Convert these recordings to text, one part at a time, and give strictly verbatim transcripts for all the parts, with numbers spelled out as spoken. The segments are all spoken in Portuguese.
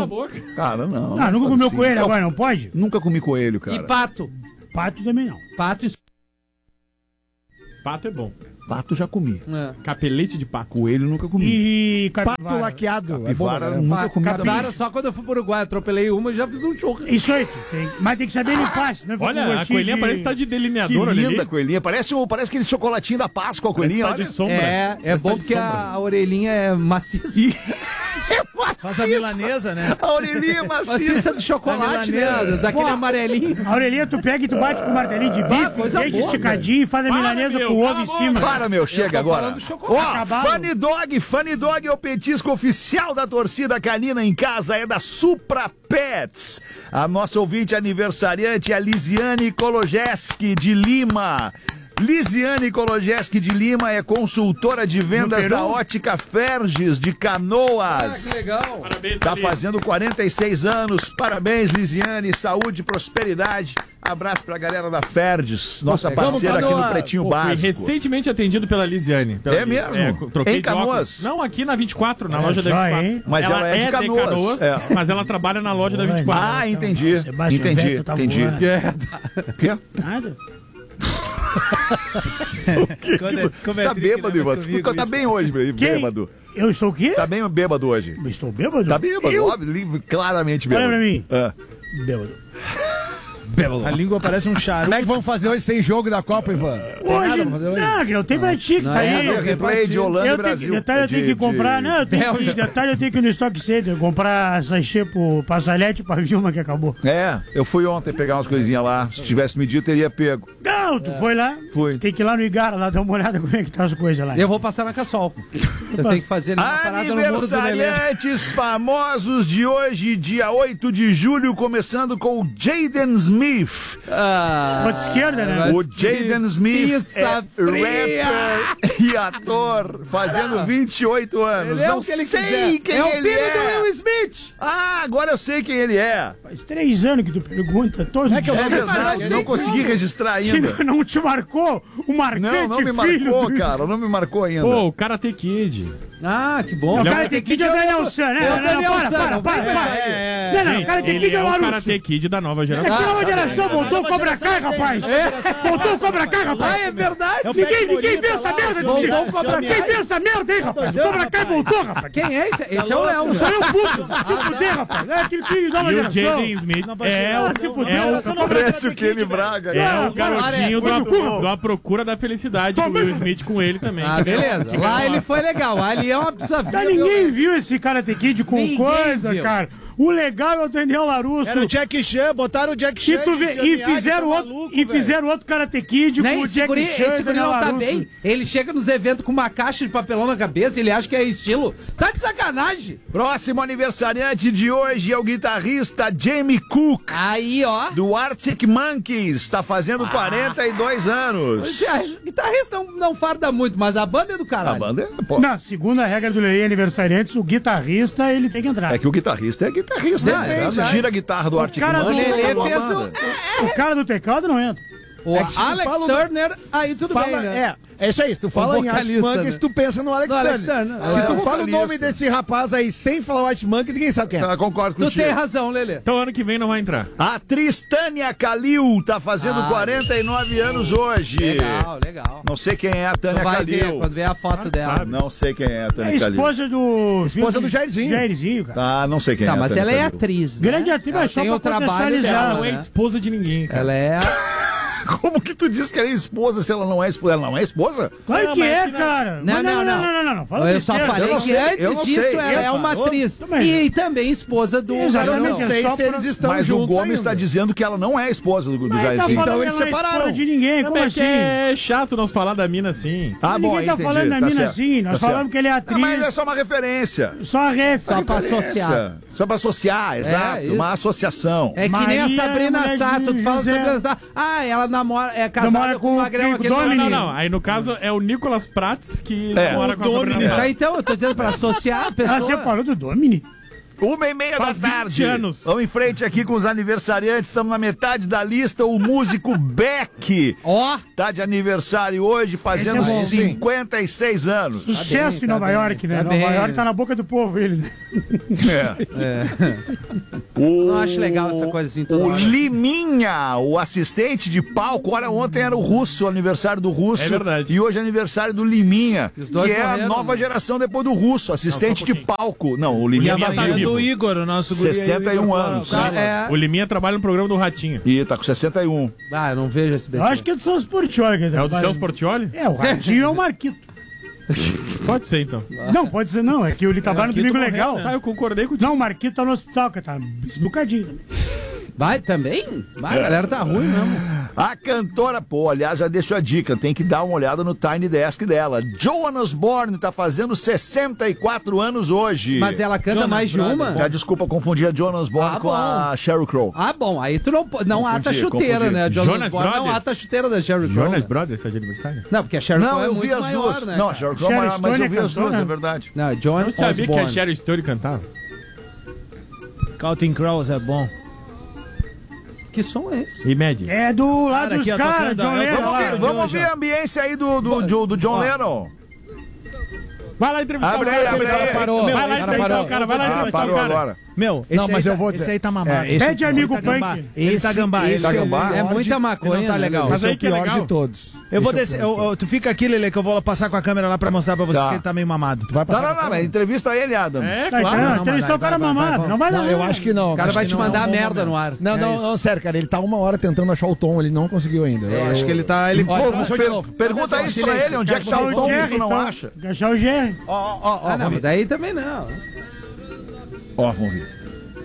a boca. Cara, não. Ah, não nunca faz comeu assim. coelho Eu agora, não pode? Nunca comi coelho, cara. E pato? Pato também não. Pato e... Pato é bom. Pato já comi. É. Capelete de pato. Coelho nunca comi. E Pato capivara. laqueado. É bom, Capivara né? nunca comi também. Capivara, só quando eu fui pro Uruguai, atropelei uma e já fiz um churro. Isso aí, tu tem... mas tem que saber limpar, senão fica com Olha, a gostinho coelhinha de... parece que tá de Que delineador ali. linda coelhinha. Parece, o, parece aquele chocolatinho da Páscoa, a coelhinha. Parece que tá de sombra. É, é Parece bom que tá de porque a, sombra. a orelhinha é maciça. É maciça. Faz a milanesa, né? A orelhinha é maciça. Maciça de chocolate, né? milanesa. Aquele Pô, amarelinho. A orelhinha tu pega e tu bate com o martelinho de bife, coisa deixa boa, esticadinho e faz a Para, milanesa meu, com o cala ovo a em boca. cima. Para, meu, chega agora. falando do chocolate. Ó, Acabado. Funny Dog, Funny Dog é o petisco oficial da torcida canina em casa, é da Supra Pets. A nossa ouvinte aniversariante é a Lisiane Kologeski de Lima. Lisiane Kologeski de Lima é consultora de vendas Peru? da Ótica Ferges de Ah, Canoas. que legal. Parabéns, Tá Thalita. fazendo quarenta e seis anos. Parabéns, Lisiane. Saúde, prosperidade. Abraço pra galera da Ferdes, nossa Vamos, parceira aqui no Canoas. Pretinho Pô, fui Básico. recentemente atendido pela Lisiane. Pela É Liz. mesmo? troquei Em de óculos. Canoas? Não, aqui na vinte e quatro, na Olha loja só, da vinte e quatro. hein? Mas ela é de Canoas. É. mas ela trabalha na loja da vinte e quatro. Ah, entendi. Sebastião Entendi, Vettel tá entendi. voando. O quê? Nada. Quando é- como é Tá tri que bêbado, leva Ivan. Tu comigo tá isso. bem hoje, Quem? bêbado. Eu sou o quê? Tá bem bêbado hoje. Estou bêbado? Tá bêbado, Eu? óbvio, li- claramente bêbado. Olha pra mim. Ah. Bêbado. A língua parece um charuto. Como é que vamos fazer hoje sem jogo da Copa, Ivan? Tem nada Hoje, pra fazer hoje? não, que não tem pra ti, que tá é, aí. É, replay de Holanda eu e tenho Brasil. Que, detalhe, eu tenho De- que comprar. de- Não, eu tenho que, Bélgica. detalhe, eu tenho que ir no Stock Center comprar sachê pro Passalete pra Vilma que acabou. É, eu fui ontem pegar umas coisinhas lá. Se tivesse medido, teria pego. Não, tu foi lá. Fui. Tem que ir lá no Igara, lá dar uma olhada como é que tá as coisas lá. Eu vou passar na Cassol. Eu tenho que fazer uma parada no muro do Lelê. Aniversariantes famosos de hoje, dia oito de julho, começando com o Jaden Smith. Ah, Ponta esquerda, né? O Jaden Smith Pizza é fria. rapper e ator, fazendo vinte e oito anos. Ele é Não o que ele sei quiser. quem É o ele filho é. do Will Smith. Ah, agora eu sei quem ele é. Faz três anos que tu pergunta. Todo é que eu É Não, verdade, não não tem consegui como. registrar que ainda. não te marcou o marcante Não, não me filho marcou, do... cara. Não me marcou ainda. Pô, o Karate Kid. Ah, que bom. O Ele é cara tem que ir o Daniel San, né? É o Não, não, Daniel para, San, para, não para, vem para. mais. É, Não, não, o cara tem que Ele ir é o o Larusso. Karate Kid da nova É geração. que nova geração, é, voltou o nova Cobra geração Kai, tem. rapaz. É. Voltou o Cobra Kai, Ah, rapaz. é verdade. É o Ninguém, Pet ninguém Morita viu essa lá, merda, o Didi. Voltou o Cobra Quem Kai. viu essa merda aí, rapaz? O Cobra Kai voltou, rapaz. Quem é esse? Esse é o Léo. Sou eu, puto. Se fuder, rapaz. É aquele filho da nova E o geração. Jaden Smith Nova é geração, o, nova é geração, o, nova Parece o Karate Kenny Kid, Braga. é cara. o garotinho Olha, do, olha, do A Procura da Felicidade do Will Smith com ele também. Ah, beleza. Lá ele foi legal. Ali é uma pizza Cara, fria. ninguém viu esse Karate Kid com Ninguém coisa, viu. cara. O legal é o Daniel Larusso. Era o Jack Chan, botaram o Jack Chan. E, tu vê, esse e Miyagi fizeram tá outro, maluco, e velho. fizeram outro Karate Kid Nem com o esse Jack guri, Chan esse e guri Daniel não tá Larusso. bem. Ele chega nos eventos com uma caixa de papelão na cabeça, ele acha que é estilo. Tá de sacanagem. Próximo aniversariante de hoje é o guitarrista Jamie Cook, Aí, ó. do Arctic Monkeys. Está fazendo quarenta e dois anos. O guitarrista não, não farda muito, mas a banda é do A caralho. banda é... Pô, Não, segundo a regra do Lelê Aniversariantes, o guitarrista, ele tem que entrar. é que o guitarrista é guitarrista. Não, é Depende. verdade. Gira a guitarra do Arctic cara do Monkeys. Lelê acabou a fez banda. o... O cara do teclado não entra. O É que se Alex fala- Turner, aí tudo Fala, bem, né? é, é isso aí. Se tu fala em Art vocalista, Monkeys, né? tu pensa no Alex No Alex Turner. Turner. Se É, tu o fala o vocalista. nome desse rapaz aí sem falar o Art Monkey, ninguém sabe quem é. Ah, concordo Tu contigo. tem razão, Lelê. Então ano que vem não vai entrar. A atriz Tânia Kalil tá fazendo Ah, quarenta e nove anos hoje. Legal, legal. Não sei quem é a Tu Tânia vai ver, Kalil. quando ver a foto dela. Não sei quem é a É Tânia Kalil. esposa do... Esposa do Jairzinho. Jairzinho, cara. Ah, não sei quem é Tá, a mas Tânia ela é Kalil. atriz, né? Grande atriz, Ela mas só tem pra o trabalho contextualizar. dela, Não é né? esposa de ninguém, cara. Ela é... Como que tu diz que ela é esposa se ela não é esposa? Ela não é esposa? Claro Não, que mas é, aqui não- cara. Não, Mas não, não. não, não, não. Fala Eu só besteira. falei Eu não que sei, antes eu não disso sei. ela é Epa, uma atriz. Também. E também esposa do Exatamente. Eu Garoto. não sei só se pra- eles estão Mas o juntos Gomes ainda. está dizendo que ela não é esposa do, do Mas tá Jairzinho. falando Então que eles ela não é separaram. esposa de ninguém, Não, como mas é que assim? é chato nós falar da mina assim. Ah, bom, Ninguém aí tá entendi. falando da Tá mina certo. assim, nós Tá falamos certo. que ele é Ah, atriz. mas é só uma referência. Só a ref. Só pra Referência. associar. Só pra associar, exato. isso. Uma associação. É que nem a Maria, Sabrina mulher de Sato. Tu fala José. Sabrina Sato. Ah, ela namora, é casada Namora com com o o Magrão. Kiko Aquele Não, Domini. não, não. Aí no caso é o Nicolas Prats que É. namora com a O Sabrina Domini. Sato. Ah, então, eu tô dizendo pra associar a Ela pessoa. separou do Domini. Uma e meia Faz da vinte tarde. anos. Vamos em frente aqui com os aniversariantes. Estamos na metade da lista. O músico Beck Ó, tá de aniversário hoje, fazendo Esse é bom, sim. cinquenta e seis anos. Sucesso bem, em Nova tá York, bem, né? tá Nova bem. York tá na boca do povo, ele, né? É. O... Não acho legal essa coisa assim toda O hora. Liminha, o assistente de palco. Olha, ontem era o Russo, o aniversário do Russo. É verdade. E hoje é aniversário do Liminha, E os que dois é a morreram, nova né? geração depois do Russo, assistente Não, só um de palco. Não, o Liminha E a tá família vivo. do Igor, o nosso guri aí, o sessenta e um Igor, anos. claro. é. O Liminha trabalha no programa do Ratinho. E tá com sessenta e um. Ah, eu não vejo esse Eu acho que é do Celso Portioli. É o do Celso Portioli? É, o Ratinho é o Marquito. Pode ser, então. Não, pode ser não, é que ele trabalha no Marquito Domingo morreu, Legal. né? Ah, eu concordei contigo. Não, o Marquito tá no hospital, que tá esbucadinho. Vai também? Vai, a galera tá ruim mesmo. A cantora, pô, aliás, já deixou a dica, tem que dar uma olhada no Tiny Desk dela. Joan Osborne tá fazendo sessenta e quatro anos hoje. Mas ela canta Jonas mais de Brothers. uma? Já desculpa confundir a Joan Osborne Ah, com bom. a Sheryl Crow. Ah, bom, aí tu não, po- não Confundi, ata a chuteira, confundi. né? Jonas Jonas Brothers não Brothers? ata a chuteira da Sherry Crow. Jonas né? Brothers tá de aniversário? Não, porque a Sherry Não, Crow é eu vi muito as maior, duas. né? Não, a cara? Sheryl Crow, Sharon mas, mas eu Stone vi as cantou, duas, né? é verdade. Não, John Eu sabia que a Osborne. Sheryl Stone cantava. Counting Crows é bom. Que som é esse? E Mad. É do lado Cara, dos aqui, ó, caras, tocando, John ó, eu Lennon. vou lá. Vamos, ver, vamos Jojo. ver a ambiência aí do, do, do, do John Ó. Lennon. Vai lá entrevistar Abre o aí, cara. abre aí. parou. Vai lá esse entrevistar parou. o cara, vai lá Ah, entrevistar o parou cara. agora. Meu, esse, Não, aí, mas tá, eu vou esse dizer- aí tá mamado. É, esse- Pede amigo tá gambá. punk. Ele tá gambá. Ele tá tá gambá. É muita maconha, Ele não tá né, legal. Lelê? Mas Esse é aí o que é pior legal. de todos. Eu vou Esse é o descer. pior de eu- eu- tu fica aqui, Lele, que eu vou passar com a câmera lá pra mostrar pra vocês Tá. que ele tá meio mamado. todos. Vai Não, passar não, não, mas entrevista ele, Adam. É, Tá, claro. então, não, entrevistou vai, o cara vai, vai, mamado. vai. Não vai Não, não. eu acho que não. O cara acho vai que te não. mandar é um bom merda momento. no ar. Não, É não, isso. não, sério, cara, ele tá uma hora tentando achar o tom, ele não conseguiu ainda. Eu acho que ele tá. Ele, Pô, Olha, per- deixa eu de novo. pergunta isso pra ele, onde é que tá o tom que tu não acha? Achar o Jerry. Ó, ó, ó, Ah, não, vamos mas daí também não. Ó, vamos ver.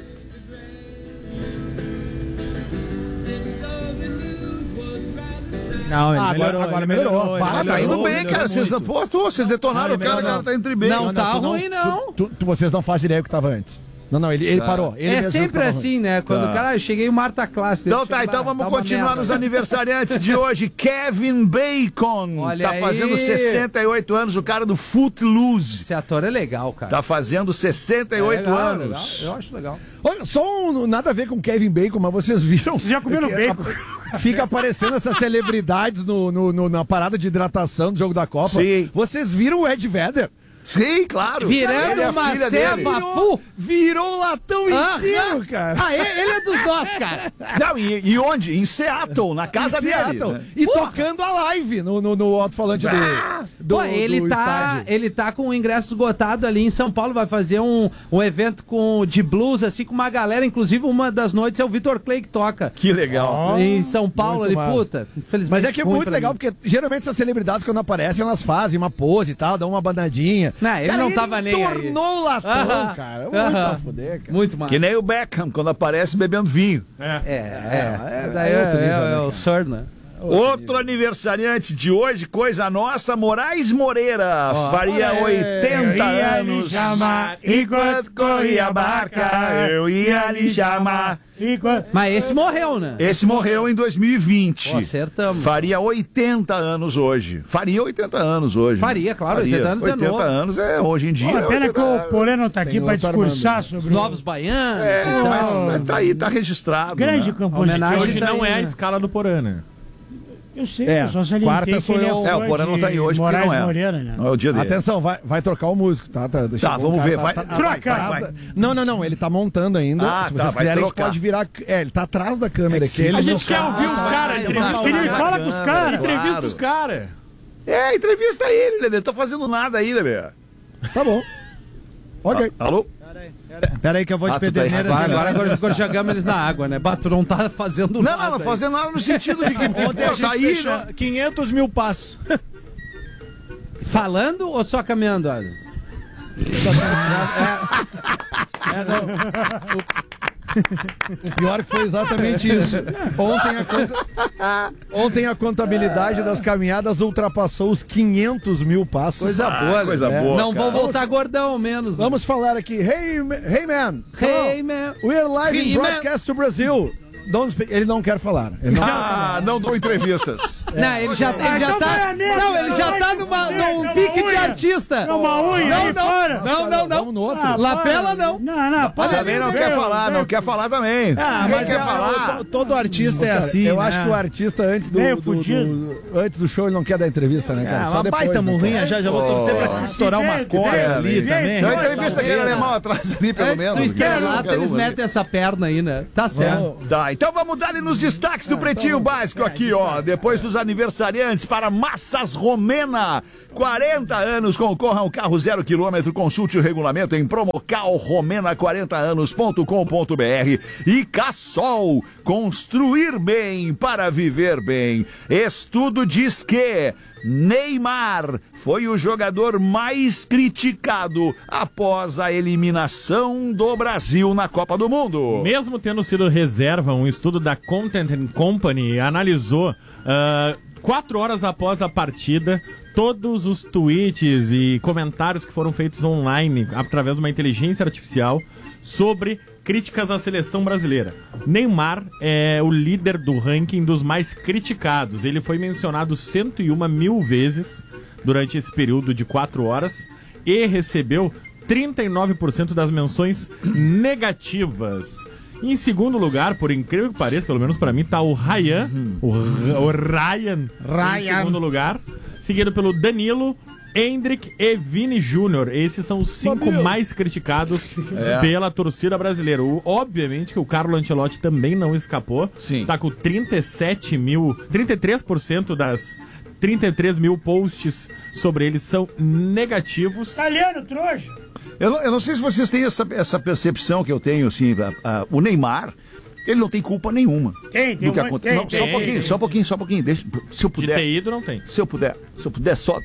Não, ele Ah, agora- melhorou. agora ele melhorou. ele Ah, tá melhorou, indo bem, melhorou cara. Vocês, muito. pô, tô, vocês detonaram Não, o cara, ele o cara melhorou. tá entre bem. Não, tá tu ruim, não. Tu, tu- vocês não fazem ideia do que tava antes. Não, não, ele, ele parou. Ele É mesmo sempre tava ruim. assim, né? Quando Tá. o cara, ah, cheguei em Marta Clássica. Então tá, então vamos continuar nos aniversariantes de hoje. Kevin Bacon Olha tá fazendo aí. sessenta e oito anos, o cara do Footloose. Esse ator é legal, cara. Tá fazendo sessenta e É oito legal, anos. legal. Eu acho legal. Olha, só um, nada a ver com Kevin Bacon, mas vocês viram. Vocês já comeram que bacon? a- Fica aparecendo essas celebridades no, no- no- na parada de hidratação do jogo da Copa. Sim. Vocês viram o Ed Vedder? Sim, claro. Virando Ele é a uma filha dele. ceva fu. Virou o latão Ah, inteiro, cara. Ah, ele ele é dos nossos, cara. Não, e, e onde? Em Seattle, na casa Em dele. Seattle. né? E tocando a live no, no, no alto-falante do, do, Pô, ele do tá, estádio. ele tá com o ingresso esgotado ali em São Paulo, vai fazer um, um evento com, de blues, assim, com uma galera, inclusive uma das noites é o Vitor Clay que toca. Que legal. Em São Paulo, muito ali, massa. puta. Infelizmente. Mas é que é ruim muito pra legal, mim. porque geralmente essas celebridades, quando aparecem, elas fazem uma pose e tal, dão uma bandadinha. Não, ele não tava nem aí. tornou o latão, Aham, cara. Muito aham. a fuder, cara. Muito mais. Que nem o Beckham, quando aparece bebendo vinho. É. É, é. é, Daí é é, outro nível, é, né, é o cara? Sir, né? Outro aniversariante de hoje, coisa nossa, Moraes Moreira. faria olha, oitenta eu ia anos. lhe chamar enquanto corria a barca, eu ia lhe chamar. Enquanto- Mas esse morreu, né? Esse morreu em dois mil e vinte. Pô, acertamos. Faria oitenta anos hoje. Faria oitenta anos hoje. Faria, claro, oitenta anos é oitenta novo. anos é hoje em dia. Pô, a pena que oitenta o anos. Porã não tá aqui Tem pra outro discursar Armando. sobre Os novos baianos É, e tal. mas, mas tá aí, tá registrado. o grande né? compositor. Homenagem Hoje tá não aí, é a né? escala do Porã, né? Eu sei, É, eu só salientei quarta que sou ele é eu. fã É, o Porã não tá aí de hoje porque Moraes não é. Moreira, né? Não é o dia dele. Atenção, vai, vai trocar o músico, tá? Tá, Tá, chegou vamos um ver, cara, vai. tá- tá- Troca! atrás da- Não, não, não, ele tá montando ainda. Ah, Se tá, vocês vai quiserem, a gente trocar. pode virar. É, ele tá atrás da câmera aqui. A gente quer ouvir os caras, Ah, entrevista tá, Ele tá, fala tá, com os tá, caras. claro. Entrevista os caras. É, entrevista ele, Lelê. Tô fazendo nada aí, Lelê. Tá bom. Ok. Ah, alô? Pera aí que eu vou Ah, de tu tá aí. Pederneiras. Agora, e- agora, agora, agora jogamos eles na água, né? Bato não tá fazendo Não, nada. não, não aí. fazendo nada no sentido de que Ontem a pô, gente tá aí, fechou né? quinhentos mil passos. Falando ou só caminhando, Alisson? O pior que foi exatamente isso. Ontem a, conta- Ontem a contabilidade das caminhadas ultrapassou os quinhentos mil passos. Coisa boa, coisa né? boa, Não cara. vou voltar gordão, menos. né? Vamos falar aqui. Hey, ma- hey man. Hey, Hello. man. We are live Hey, in man. broadcast to Brazil. don't speak, ele não quer falar. Ele não Ah, não dou entrevistas. Não, ele já, ele já tá. Não, ele já tá numa, num pique de artista. É uma unha, Não, aí não, fora. não, não, Vamos não. no outro. Ah, Lapela para. não. Não, não, para. Também não quer falar, não quer falar também. Ah, Quem mas quer é, falar? to- todo artista é Cara, assim, eu né? acho que o artista antes do, Meio do- fudido. do- antes do show ele não quer dar entrevista, né, cara? Ah, Só uma depois, baita né, cara? murrinha, já, já vou torcer pra estourar uma Veio, corda veio, ali veio, também. veio. Tem uma entrevista aquele Não, alemão atrás ali, pelo Antes menos. do Qualquer estrelato, um eles ali. metem essa perna aí, né? Tá certo. Vamos- Tá, então vamos dar ali nos destaques do Pretinho Básico aqui, ó. Depois dos aniversariantes para Massas Romena. quarenta anos, concorra a um carro zero quilômetro. Consulte o regulamento em promocal romena quarenta anos ponto com ponto br. E Cassol, construir bem para viver bem. Estudo diz que Neymar foi o jogador mais criticado após a eliminação do Brasil na Copa do Mundo. Mesmo tendo sido reserva, um estudo da Content and Company analisou ah, quatro horas após a partida todos os tweets e comentários que foram feitos online através de uma inteligência artificial sobre críticas à seleção brasileira. Neymar é o líder do ranking dos mais criticados. Ele foi mencionado cento e uma mil vezes durante esse período de quatro horas e recebeu trinta e nove por cento das menções negativas. Em segundo lugar, por incrível que pareça, pelo menos pra mim, tá o Ryan, o, R- o Ryan, Ryan. em segundo lugar, seguido pelo Danilo, Hendrick e Vini Júnior. Esses são os cinco mais criticados pela torcida brasileira. O- obviamente que o Carlo Ancelotti também não escapou. Sim. Tá com trinta e sete mil, trinta e três por cento das trinta e três mil posts sobre ele são negativos. Italiano, trouxa. Eu não, eu não sei se vocês têm essa, essa percepção que eu tenho, assim, a- a- o Neymar, ele não tem culpa nenhuma. Tem, tem do que um monte- acontece. tem, Não, só um tem, pouquinho, tem. só um pouquinho, só um pouquinho. Deixa, se eu De puder, ter ido, não tem. se eu puder, se eu puder só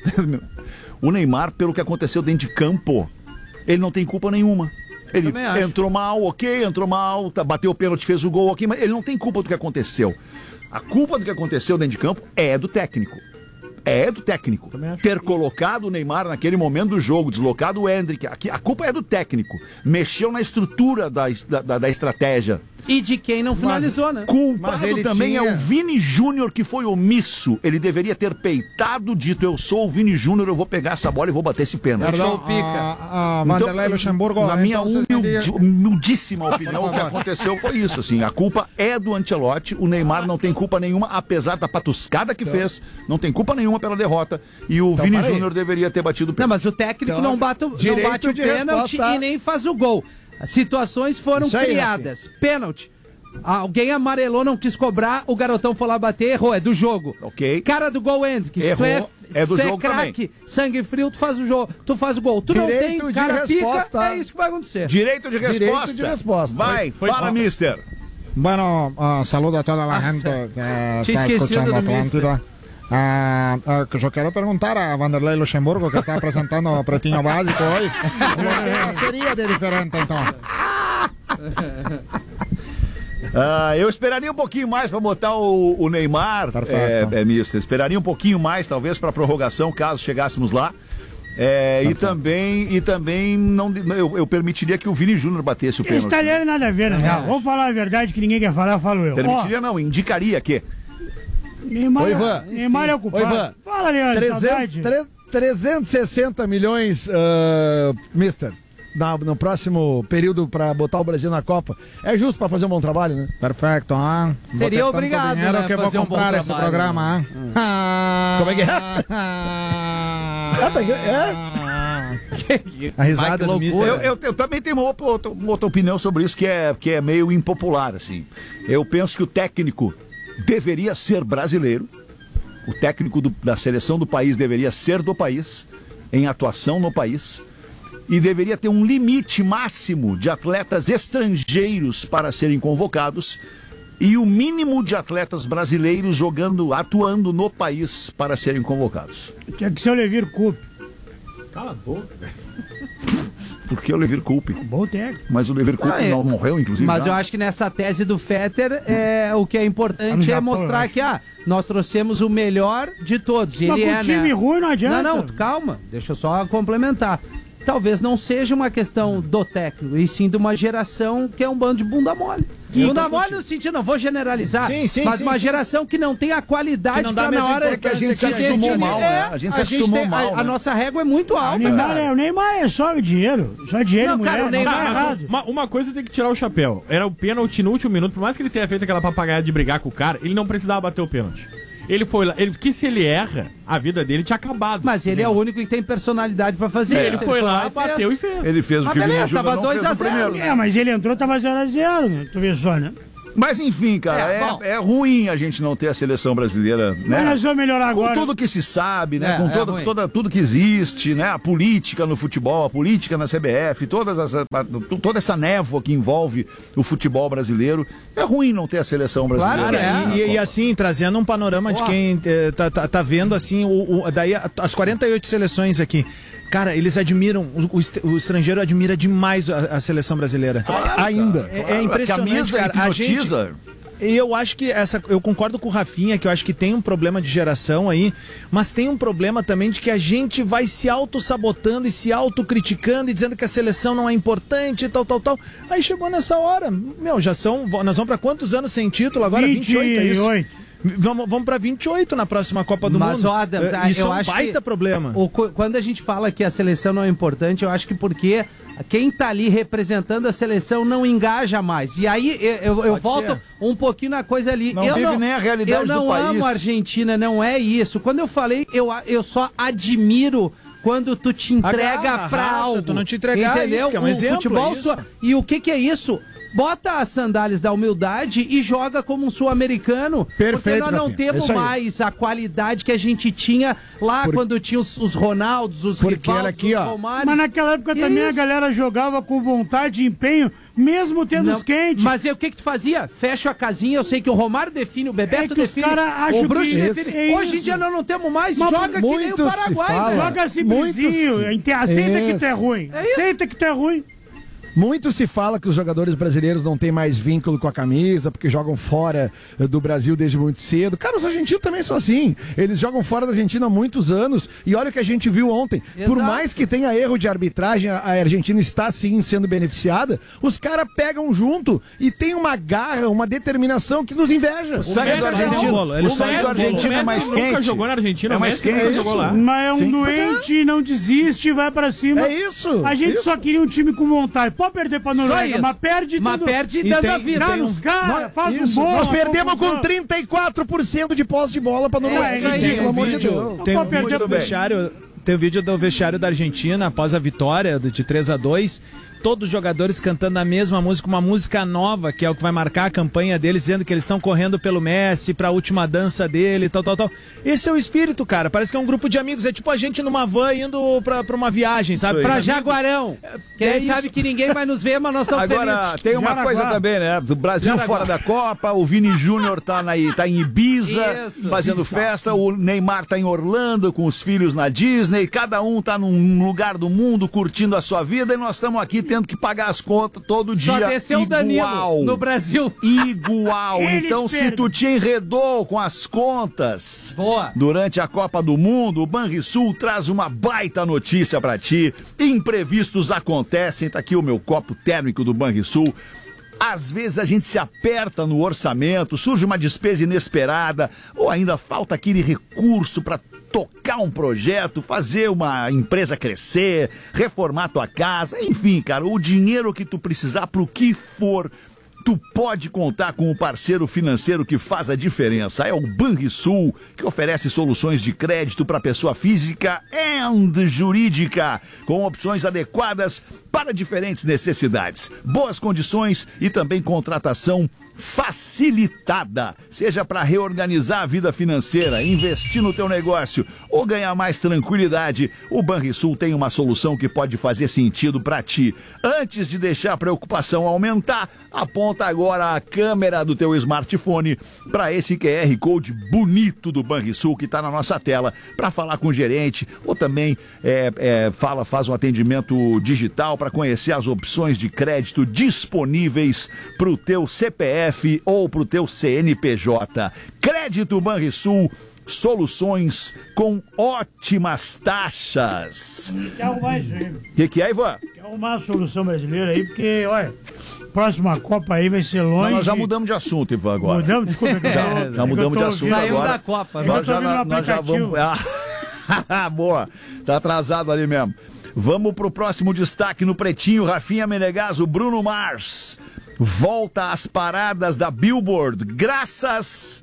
o Neymar, pelo que aconteceu dentro de campo, ele não tem culpa nenhuma. Ele Também acho. entrou mal, ok, entrou mal, tá, bateu o pênalti, fez o gol, ok, mas ele não tem culpa do que aconteceu. A culpa do que aconteceu dentro de campo é do técnico. É do técnico. Também acho. Ter colocado o Neymar naquele momento do jogo, deslocado o Hendrick, aqui, a culpa é do técnico. Mexeu na estrutura da, da, da- da estratégia. E de quem não finalizou, né? Culpado Mas ele também tinha- é o Vini Júnior, que foi omisso. Ele deveria ter peitado, dito: eu sou o Vini Júnior, eu vou pegar essa bola e vou bater esse pênalti. Perdão, pica. a, a Então, Vanderlei Luxemburgo, na minha então, vocês me humilde- digam- humildíssima opinião, o que favor. aconteceu foi isso, assim, a culpa é do Ancelotti, o Neymar não tem culpa nenhuma, apesar da patuscada que fez, não tem culpa nenhuma pela derrota, e o Vini para aí. Júnior deveria ter batido o Não, pênalti. mas o técnico Então, não bate, o- não direito bate o de pênalti resposta. e nem faz o gol. As situações foram Isso aí, criadas. Pênalti. Alguém amarelou, não quis cobrar, o garotão foi lá bater, errou, é do jogo. Ok. Cara do gol, Hendrick. Se tu Errou, é do se tu jogo craque, sangue frio, tu faz o jogo, tu faz o gol. Tu não Direito tem, de cara resposta. pica, é isso que vai acontecer. Direito de Direito resposta. de resposta. Vai, Foi- fala, foi- mister. Bueno, ah, saludo a toda la Ah, gente certo. que Tinha está esquecido escuchando do Atlântida. Ah, ah, que yo quiero preguntar a Vanderlei Luxemburgo, que está presentando Pretinho Básico hoy, lo que sería de diferente, entonces. Ah, eu esperaria um pouquinho mais para botar o, o Neymar, Perfeito. é, é, mister. Esperaria um pouquinho mais, talvez, para prorrogação, caso chegássemos lá. É, e também, e também não, eu, eu permitiria que o Vini Júnior batesse o Esse pênalti. italiano nada a ver, na real. Vamos falar a verdade que ninguém quer falar, falo eu. Ó, Permitiria não, indicaria que. Neymar, Oi, Ivan. Neymar é o culpado. Oi, Ivan. Fala, Leandro, saudade. trezentos, trezentos e sessenta milhões, ah, mister, na- no próximo período para botar o Brasil na Copa. É justo para fazer um bom trabalho, né? Perfecto, ah. Seria Vou ter tanto obrigado, dinheiro né, que vou fazer um bom comprar esse trabalho, programa, ah. Como é que é? Ah, tá- é? A risada Vai, do que mister. Eu, eu- eu também tenho uma outra, uma outra opinião sobre isso que é, que é meio impopular, assim. Eu penso que o técnico deveria ser brasileiro. O técnico do- da seleção do país deveria ser do país, em atuação no país. E deveria ter um limite máximo de atletas estrangeiros para serem convocados e o mínimo de atletas brasileiros jogando, atuando no país para serem convocados. Tinha que ser o Levir Coupe. Cala a boca, velho. Porque o Levir Coupe. Bom técnico. Mas o Levir Coupe Ah, é. não morreu, inclusive. Mas já. eu acho que nessa tese do Fetter, é, o que é Tá no importante é Japão, eu mostrar acho. que ah, nós trouxemos o melhor de todos. E Mas ele com é, time né? ruim não adianta. Não, não, calma, deixa eu só complementar. talvez não seja uma questão do técnico, e sim de uma geração que é um bando de bunda mole. Bunda mole no sentido, não vou generalizar, sim, sim, mas sim, uma sim. geração que não tem a qualidade para na hora é que a gente se acostumou mal, né? A gente se acostumou tem, mal, a, né? a nossa régua é muito O alta, Neymar, cara. é, o Neymar é só dinheiro. Só dinheiro, Não, mulher. cara, o Neymar- tá Mas errado. uma, uma coisa tem que tirar o chapéu. Era o pênalti no último minuto, por mais que ele tenha feito aquela papagaia de brigar com o cara, ele não precisava bater o pênalti. Ele foi lá, ele, porque se ele erra, a vida dele tinha acabado. Mas ele é o único que tem personalidade pra fazer Ele isso. foi lá, e fez. bateu e fez. Ele fez o Mas que o Vini beleza, Júnior tava não dois fez a no zero. primeiro, né? É, mas ele entrou, tava zero a zero, né? Tu vê só, né? Mas enfim, cara, É, é, bom. é ruim a gente não ter a seleção brasileira, Mas né? nós vamos melhorar Com agora. tudo que se sabe, né? É, com é toda, ruim. toda, tudo que existe, né? A política no futebol, a política na C B F, todas as, a- toda essa névoa que envolve o futebol brasileiro. É ruim não ter a seleção brasileira. Claro que é. na E, e Copa. assim, trazendo um panorama de Boa. quem eh, tá, tá, tá vendo, assim, o, o- daí a- as quarenta e oito seleções aqui. Cara, eles admiram, o, o est- o estrangeiro admira demais a, a seleção brasileira. Ainda. É, é impressionante, A camisa cara. A gente, hipnotiza. e eu acho que essa. Eu concordo com o Rafinha, que eu acho que tem um problema de geração aí, mas tem um problema também de que a gente vai se auto-sabotando e se auto-criticando e dizendo que a seleção não é importante e tal, tal, tal. Aí chegou nessa hora. Meu, já são. Nós vamos pra quantos anos sem título agora? vinte e oito, é isso? vinte e oito. Vamos, vamos pra vinte e oito na próxima Copa do Mas, Mundo. ó, Adams, É, Isso eu é um acho baita que problema. O, co- quando a gente fala que a seleção não é importante, eu acho que porque quem tá ali representando a seleção não engaja mais. E aí eu, eu, eu Pode volto ser. um pouquinho na coisa ali. Não eu vive não, nem a realidade eu não do país. amo a Argentina, não é isso. Quando eu falei, eu, a- eu só admiro quando tu te entrega Agarra, pra arrasa, algo. tu não te entregar, entendeu? isso que é um o exemplo, futebol é isso. só- E o que que é isso? Bota as sandálias da humildade e joga como um sul-americano. Porque Perfeito, nós não Rafinha. temos Isso aí. mais a qualidade que a gente tinha lá Por- quando tinha os, os Ronaldos, os Porque Rivaldos, era aqui, os ó. Romários. Mas naquela época também a Isso. galera jogava com vontade e empenho, mesmo tendo Não, os quentes. Mas e o que que tu fazia? Fecha a casinha, eu sei que o Romário define, o Bebeto É que os define, cara acham o Bruxo que define. é Hoje em isso. dia nós não temos mais, Mas joga que nem o muito se Paraguai, fala. velho. Joga simplesinho, Muito ente- aceita que tu é Isso. ruim. Aceita que tu é ruim. Muito se fala que os jogadores brasileiros não têm mais vínculo com a camisa, porque jogam fora eh, do Brasil desde muito cedo. Cara, os argentinos também são assim. Eles jogam fora da Argentina há muitos anos. E olha o que a gente viu ontem. Exato. Por mais que tenha erro de arbitragem, a a Argentina está sim sendo beneficiada. Os caras pegam junto e tem uma garra, uma determinação que nos inveja. O sangue do Messi argentino, não. o sangue Messi- do argentino é o mais Messi nunca quente. jogou na Argentina, É o mais Messi nunca quente. jogou lá. Mas é um Sim. doente, não desiste, vai pra cima. É isso. A gente isso. só queria um time com vontade. Pode perder pra Só Noruega, isso. mas perde Mas tudo. perde E dando tem- a vida. Dá tem nos um- caras, faz Isso. um gol. Nós uma perdemos com confusão. trinta e quatro por cento de posse de bola pra Noruega. É, E tem pelo um amor de vídeo, Deus. tem Não um pode perder vídeo do bem. vestiário, tem um vídeo do vestiário da Argentina após a vitória do- de três a dois. Todos os jogadores cantando a mesma música, uma música nova, que é o que vai marcar a campanha deles, dizendo que eles estão correndo pelo Messi pra última dança dele, tal, tal, tal. Esse é o espírito, cara. Parece que é um grupo de amigos. É tipo a gente numa van indo pra, pra uma viagem, sabe? Pra Pros amigos. Jaguarão. Que é a gente isso. sabe que ninguém vai nos ver, mas nós estamos Agora, felizes. tem uma Jaraguá. coisa também, né? Do Brasil Jaraguá. fora da Copa, o Vini Júnior tá, na, tá em Ibiza, Isso. fazendo festa, o Neymar tá em Orlando com os filhos na Disney, cada um tá num lugar do mundo curtindo a sua vida e nós estamos aqui tendo que pagar as contas todo dia Só desceu o igual. Danilo no Brasil. Igual. Eles Então, se perdem. tu te enredou com as contas Boa. durante a Copa do Mundo, o Banrisul traz uma baita notícia pra ti. Imprevistos acontecem. Tá aqui o meu copo térmico do Banrisul. Às vezes a gente se aperta no orçamento, surge uma despesa inesperada, ou ainda falta aquele recurso para tocar um projeto, fazer uma empresa crescer, reformar tua casa, enfim, cara, o dinheiro que tu precisar pro que for, tu pode contar com o parceiro financeiro que faz a diferença. É o Banrisul, que oferece soluções de crédito para pessoa física e jurídica, com opções adequadas para diferentes necessidades. Boas condições e também contratação facilitada. Seja para reorganizar a vida financeira, investir no teu negócio ou ganhar mais tranquilidade, o Banrisul tem uma solução que pode fazer sentido para ti. Antes de deixar a preocupação aumentar, aponta agora a câmera do teu smartphone para esse Q R Code bonito do Banrisul que está na nossa tela para falar com o gerente ou também é, é, fala, faz um atendimento digital para conhecer as opções de crédito disponíveis para o teu C P F ou para o teu C N P J. Crédito Banrisul soluções com ótimas taxas. Tem que arrumar isso aí. O que, que é, Ivan? Tem que arrumar a solução brasileira aí, porque, olha, próxima Copa aí vai ser longe. Não, nós já mudamos de assunto, Ivan, agora. Mudamos? Desculpa, que eu Já, tô- já é que eu mudamos tô de assunto ouvindo- Saiu agora. da Copa. É que eu Nós tô já, ouvindo no nós já aplicativo. vamos... Ah, boa. Tá atrasado ali mesmo. Vamos pro próximo destaque no Pretinho. Rafinha Menegas, o Bruno Mars volta às paradas da Billboard graças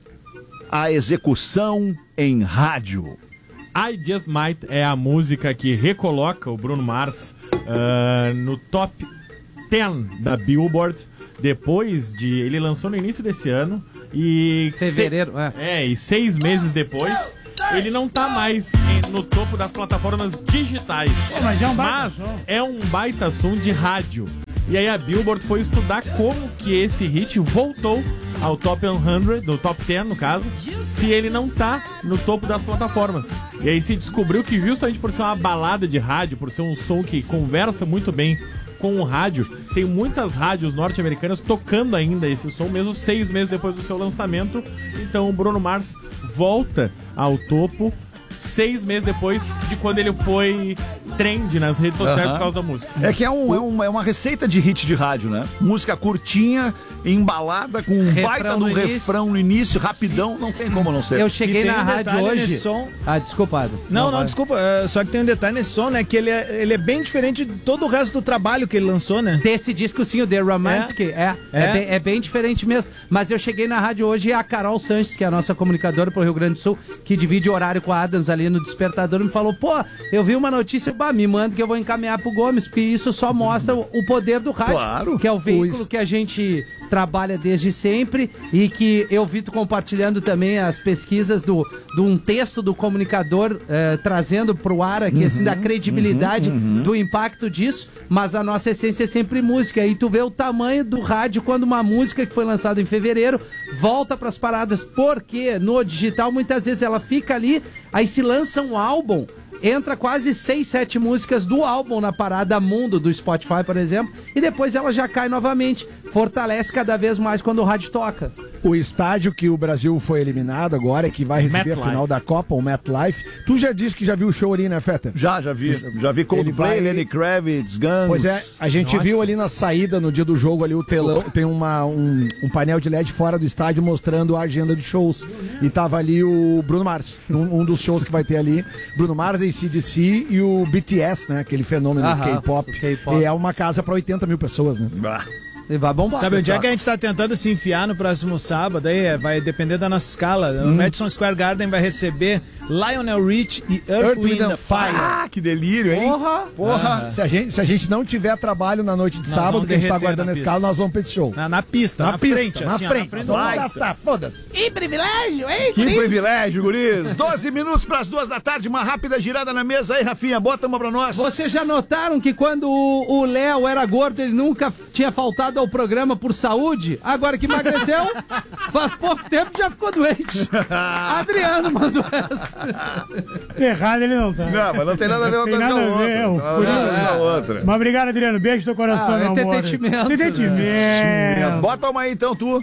à execução em rádio. I Just Might é a música que recoloca o Bruno Mars ah, no top dez da Billboard. Depois de... Ele lançou no início desse ano e... Fevereiro, se- é. É, e seis meses depois, ele não tá mais em- no topo das plataformas digitais. Pô, mas é um baita Mas som. é um baita som de rádio. E aí a Billboard foi estudar como que esse hit voltou ao top cem, no top dez no caso, se ele não tá no topo das plataformas. E aí se descobriu que justamente por ser uma balada de rádio, por ser um som que conversa muito bem com o rádio, tem muitas rádios norte-americanas tocando ainda esse som, mesmo seis meses depois do seu lançamento. Então o Bruno Mars volta ao topo seis meses depois de quando ele foi trend nas redes sociais por causa da música. É que é, um, é, uma, é uma receita de hit de rádio, né? Música curtinha, embalada, com um Refrão baita no no início. refrão no início, rapidão, não tem como não ser. Eu E cheguei tem na um rádio detalhe hoje. nesse som. Ah, desculpado. Não, não, vai. desculpa. é, Só que tem um detalhe nesse som, né? Que ele é, ele é bem diferente de todo o resto do trabalho que ele lançou, né? Desse disco, sim, o The Romantic, é, é, É. bem, é bem diferente mesmo. Mas eu cheguei na rádio hoje e a Carol Sanches, que é a nossa comunicadora pro Rio Grande do Sul, que divide horário com a Adams ali no Despertador, me falou, pô, eu vi uma notícia, bah, me manda que eu vou encaminhar pro Gomes, porque isso só mostra o, o poder do rádio. Claro. Que é o veículo Pois. que a gente trabalha desde sempre e que eu vi tu compartilhando também as pesquisas do, de um texto do comunicador eh, trazendo pro ar aqui, assim, da credibilidade do impacto disso, mas a nossa essência é sempre música. E tu vê o tamanho do rádio quando uma música que foi lançada em fevereiro volta pras paradas, porque no digital muitas vezes ela fica ali, aí se lança um álbum, entra quase seis, sete músicas do álbum na parada mundo do Spotify, por exemplo, e depois ela já cai novamente. Fortalece cada vez mais quando o rádio toca. O estádio que o Brasil foi eliminado agora, que vai receber MetLife. a final da Copa, o MetLife. Tu já disse que já viu o show ali, né, Fetter? Já, já vi. Já vi Coldplay, Ele vai- Lenny Kravitz, Guns. Pois é, a gente viu ali na saída, no dia do jogo ali, o telão, tem uma, um, um painel de L E D fora do estádio mostrando a agenda de shows. E tava ali o Bruno Mars, um, um dos shows que vai ter ali. Bruno Mars, A C D C e o B T S, né, aquele fenômeno Aham, K-pop. o K-pop. E é uma casa pra oitenta mil pessoas, né? Bah. E vai bombar. Sabe onde é que a gente tá tentando se enfiar no próximo sábado? Aí é, vai depender da nossa escala. O Madison Square Garden vai receber Lionel Rich e Earth, Earth, Wind Wind and and Fire. Ah, que delírio, hein? Porra! Porra. Se a, gente, se a gente não tiver trabalho na noite de Nós sábado, vamos que a gente tá derreter aguardando na a pista. escala, nós vamos pra esse show. Na, na pista, na, pista, frente, na assim, ó, frente. na frente Nós do vamos Vai. gastar, foda-se. Que privilégio, hein? Que privilégio, guris. doze minutos pras duas da tarde, uma rápida girada na mesa aí, Rafinha. Bota uma pra nós. Vocês já notaram que quando o o Léo era gordo, ele nunca f- tinha faltado ao programa por saúde? Agora que emagreceu, faz pouco tempo já ficou doente. Adriano mandou essa. Errado ele não tá. Não, mas não tem nada a ver uma Tem coisa com a nada a outra. ver, é um Não, frio. não, não, não, outra. Mas obrigado, Adriano. Beijo no teu coração, Ah, meu é amor. detentimento, né? Detentimento. Bota uma aí então, tu.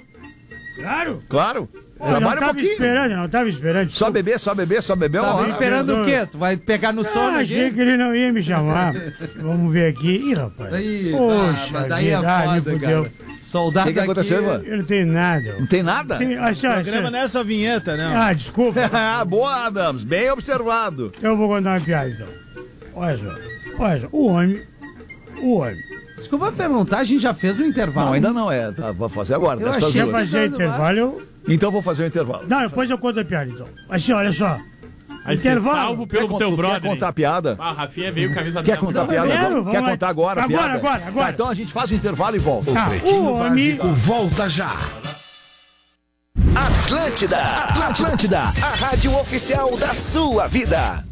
Claro. Claro. Eu não Trabalha um tava pouquinho. esperando, eu não tava esperando. Só beber, só beber, só beber. Tava uma hora. esperando o quê? Tu vai pegar no sono Ah, aqui? achei que ele não ia me chamar. Vamos ver aqui. Ih, rapaz. Ih, Poxa, ah, mas daí é vida, ah, me foda, fudeu. cara. Soldado O que que aconteceu, aqui- Ivan? Eu não tenho nada. Não tem nada? Tem, assim, ó, O programa assim, não é só vinheta, não. Ah, desculpa. Ah, boa, Adams. Bem observado. Eu vou contar uma piada, então. Olha só. Olha só. O homem. O homem. Desculpa perguntar, a gente já fez o intervalo. Não, ainda não é. Tá, vou fazer agora. Eu dez pras achei Quer duas. fazer Pensando intervalo? Eu... Então vou fazer o intervalo. Não, depois eu conto a piada, então. Assim, olha só. Aí você Intervalo. salvo Quer, pelo cont- teu quer brother. contar a hein? piada? Ah, Rafinha veio camisa Quer dela. contar a Não, piada quero, agora? vamos Quer lá. contar agora a Agora, piada? agora, agora. Tá, então a gente faz o intervalo e volta. Tá, o homem. Volta já. Atlântida, Atlântida, a rádio oficial da sua vida.